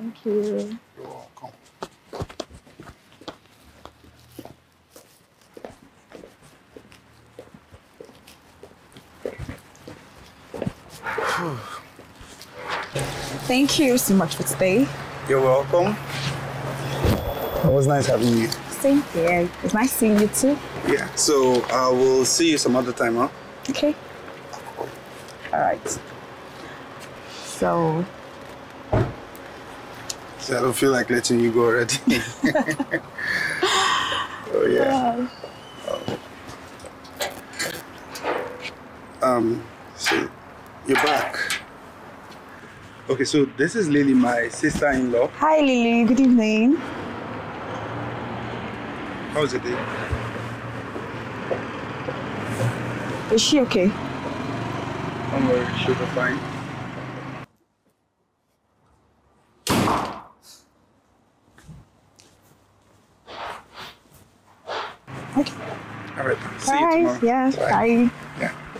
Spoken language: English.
Thank you. You're welcome. Thank you so much for today. You're welcome. It was nice having you. Same here. It's nice seeing you too. Yeah, so I will see you some other time, huh? Okay. All right. So, I don't feel like letting you go already. Oh, yeah. So you're back. Okay, so this is Lily, my sister-in-law. hi Lily. Good evening. How's it day? Is she okay? Don't worry, she'll be fine. Okay. All right, see you Bye. tomorrow. Yeah. Bye. Yeah.